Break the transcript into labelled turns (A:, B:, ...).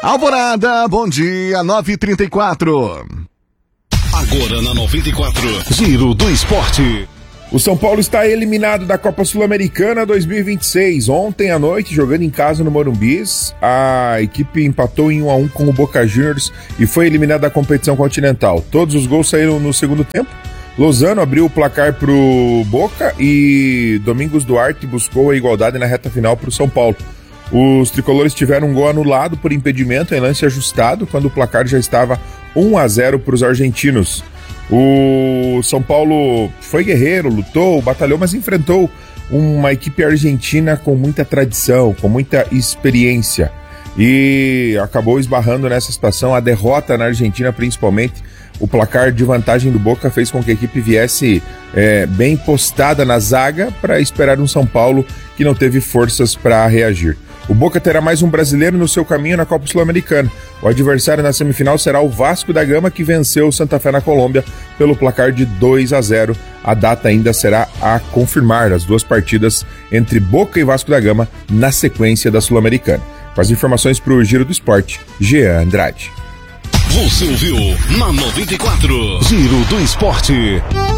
A: Alvorada, bom dia, 9h34.
B: Agora na 94, Giro do Esporte.
C: O São Paulo está eliminado da Copa Sul-Americana 2026. Ontem à noite, jogando em casa no Morumbi, a equipe empatou em 1-1 com o Boca Juniors e foi eliminada da competição continental. Todos os gols saíram no segundo tempo. Lozano abriu o placar para o Boca e Domingos Duarte buscou a igualdade na reta final para o São Paulo. Os tricolores tiveram um gol anulado por impedimento em lance ajustado, quando o placar já estava 1-0 para os argentinos. O São Paulo foi guerreiro, lutou, batalhou, mas enfrentou uma equipe argentina com muita tradição, com muita experiência, e acabou esbarrando nessa situação. A derrota na Argentina, principalmente, o placar de vantagem do Boca fez com que a equipe viesse bem postada na zaga para esperar um São Paulo que não teve forças para reagir. O Boca terá mais um brasileiro no seu caminho na Copa Sul-Americana. O adversário na semifinal será o Vasco da Gama, que venceu o Santa Fé na Colômbia pelo placar de 2-0. A data ainda será a confirmar as duas partidas entre Boca e Vasco da Gama na sequência da Sul-Americana. Com as informações para o Giro do Esporte, Jean Andrade.
B: Você ouviu na 94, Giro do Esporte.